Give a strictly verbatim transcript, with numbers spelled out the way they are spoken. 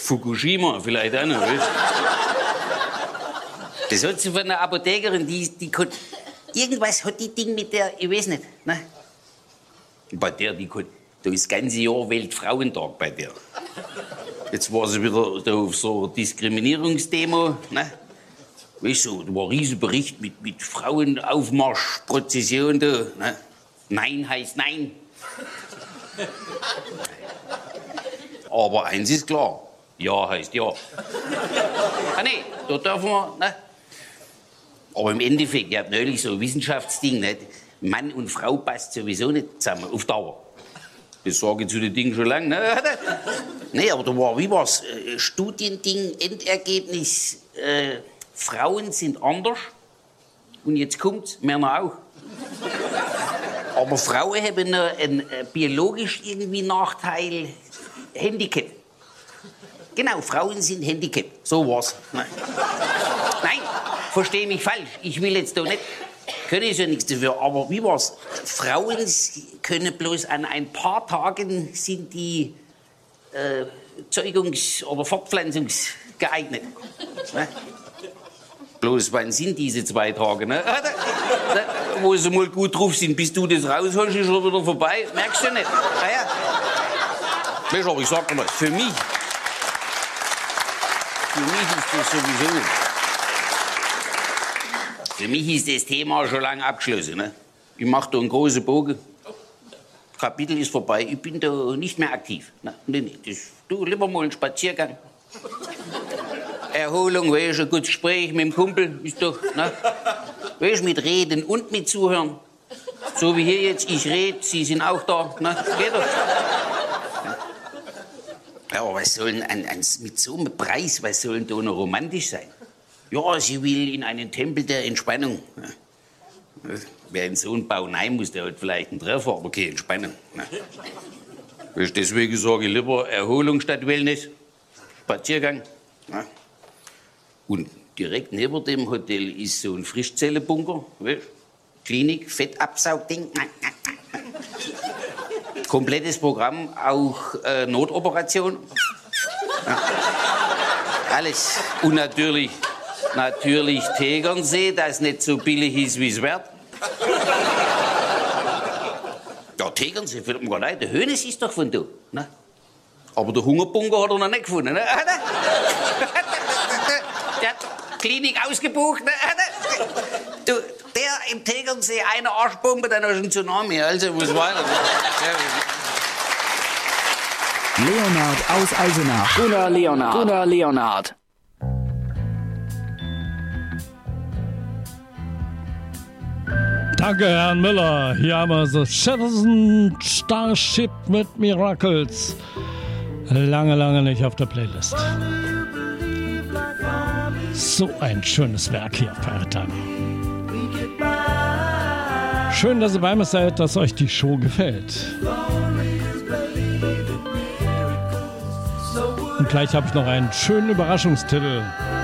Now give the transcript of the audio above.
Fukushima vielleicht auch noch. Weißt? Das hat sie von einer Apothekerin, die, die konnte... Irgendwas hat die Ding mit der, ich weiß nicht, ne? Bei der, die konnte... Da ist das ganze Jahr Weltfrauentag bei der. Jetzt war sie wieder da auf so einer Diskriminierungsdemo, ne? Weißt du, da war ein Riesenbericht mit, mit Frauenaufmarschprozession da, ne? Nein heißt Nein. Aber eins ist klar, Ja heißt Ja. Ah nee, da dürfen wir, ne? Aber im Endeffekt, ich hab neulich so ein Wissenschaftsding, ne? Mann und Frau passt sowieso nicht zusammen, auf Dauer. Das sage ich zu den Dingen schon lange, ne? Nee, aber da war, wie war's? Äh, Studiending, Endergebnis, äh, Frauen sind anders. Und jetzt kommt's, Männer auch. Aber Frauen haben noch einen äh, biologisch irgendwie Nachteil, Handicap. Genau, Frauen sind Handicap. So war's. Nein, Nein versteh mich falsch. Ich will jetzt da nicht, können ich ja nichts dafür. Aber wie war's? Frauen können bloß an ein paar Tagen sind die äh, Zeugungs- oder Fortpflanzungsgeeignet. Ne? Bloß wann sind diese zwei Tage, ne? Da, da, wo sie mal gut drauf sind, bis du das rausholst, ist schon wieder vorbei. Merkst du nicht? Ah, ja. Weißt du, aber ich sag dir mal, für mich, für mich ist das sowieso, für mich ist das Thema schon lange abgeschlossen, ne? Ich mach da einen großen Bogen. Das Kapitel ist vorbei, ich bin da nicht mehr aktiv. Ne? Nee, nee, das, du, lieber mal einen Spaziergang. Erholung, weißt du, ein gutes Gespräch mit dem Kumpel, ist doch, ne? Weißt du, mit Reden und mit Zuhören. So wie hier jetzt, ich rede, Sie sind auch da, ne? Geht doch. Ja, aber was soll denn an, an, mit so einem Preis, was soll denn da noch romantisch sein? Ja, sie will in einen Tempel der Entspannung. Ja. Wer in so einen Bau rein muss, der hat vielleicht einen Treffer, aber keine Entspannung. Ne? Deswegen sage ich lieber Erholung statt Wellness, Spaziergang. Ne? Und direkt neben dem Hotel ist so ein Frischzellenbunker, weißt? Klinik, Fettabsaugding. Komplettes Programm, auch äh, Notoperation. Ja. Alles. Und natürlich, natürlich Tegernsee, das nicht so billig ist, wie es wird. Ja, Tegernsee, fällt mir gar nicht. Der Hönes ist doch von da. Ne? Aber der Hungerbunker hat er noch nicht gefunden. Ne? Der hat Klinik ausgebucht. Ne? Du, der im Tegernsee eine Arschbombe, dann hast du einen Tsunami. Also muss weiter. Leonhard aus Eisenach. Gunnar Leonhard. Gunnar Leonhard. Danke, Herrn Müller. Hier haben wir The Citizen Starship mit Miracles. Lange, lange nicht auf der Playlist. So ein schönes Werk hier auf Piraten. Schön, dass ihr bei mir seid, dass euch die Show gefällt. Und gleich habe ich noch einen schönen Überraschungstitel.